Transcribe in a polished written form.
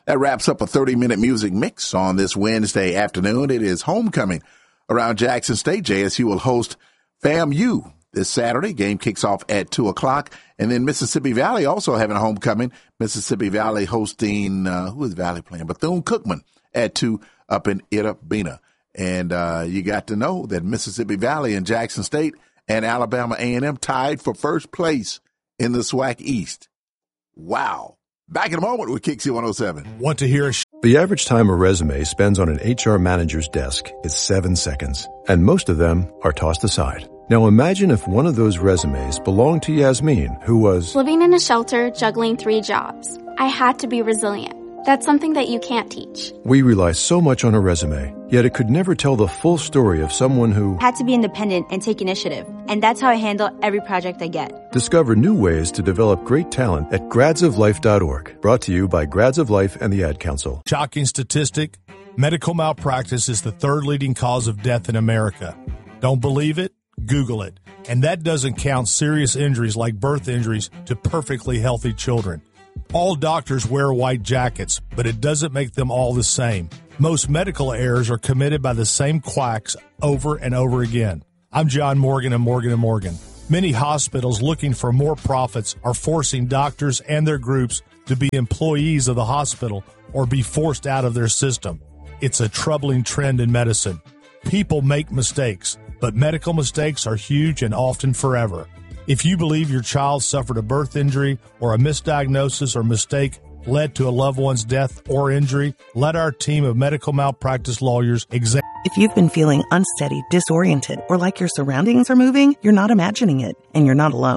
That wraps up a 30-minute music mix on this Wednesday afternoon. It is homecoming around Jackson State. JSU will host FAMU this Saturday. Game kicks off at 2 o'clock. And then Mississippi Valley also having a homecoming. Mississippi Valley hosting, who is Valley playing? Bethune-Cookman at 2 up in Itta Bena. And you got to know that Mississippi Valley and Jackson State and Alabama A&M tied for first place in the SWAC East. Wow. Back in a moment with Kixie 107. Want to hear The average time a resume spends on an HR manager's desk is 7 seconds, and most of them are tossed aside. Now imagine if one of those resumes belonged to Yasmin, who was living in a shelter, juggling 3 jobs. I had to be resilient. That's something that you can't teach. We rely so much on a resume, yet it could never tell the full story of someone who had to be independent and take initiative. And that's how I handle every project I get. Discover new ways to develop great talent at gradsoflife.org. Brought to you by Grads of Life and the Ad Council. Shocking statistic: medical malpractice is the 3rd leading cause of death in America. Don't believe it? Google it. And that doesn't count serious injuries like birth injuries to perfectly healthy children. All doctors wear white jackets, but it doesn't make them all the same. Most medical errors are committed by the same quacks over and over again. I'm John Morgan of Morgan & Morgan. Many hospitals looking for more profits are forcing doctors and their groups to be employees of the hospital or be forced out of their system. It's a troubling trend in medicine. People make mistakes, but medical mistakes are huge and often forever. If you believe your child suffered a birth injury or a misdiagnosis or mistake led to a loved one's death or injury, let our team of medical malpractice lawyers examine. If you've been feeling unsteady, disoriented, or like your surroundings are moving, you're not imagining it, and you're not alone.